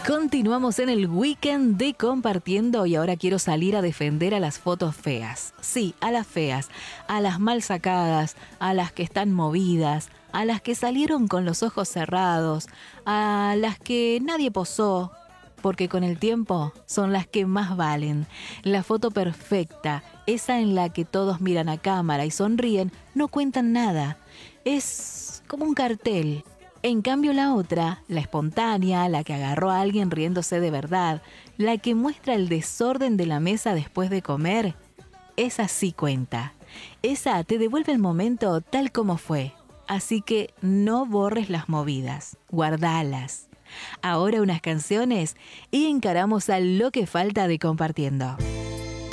Continuamos en el weekend de Compartiendo y ahora quiero salir a defender a las fotos feas. Sí, a las feas, a las mal sacadas, a las que están movidas, a las que salieron con los ojos cerrados, a las que nadie posó, porque con el tiempo son las que más valen. La foto perfecta, esa en la que todos miran a cámara y sonríen, no cuentan nada. Es como un cartel. En cambio la otra, la espontánea, la que agarró a alguien riéndose de verdad, la que muestra el desorden de la mesa después de comer, esa sí cuenta. Esa te devuelve el momento tal como fue. Así que no borres las movidas, guardalas. Ahora unas canciones y encaramos a lo que falta de Compartiendo.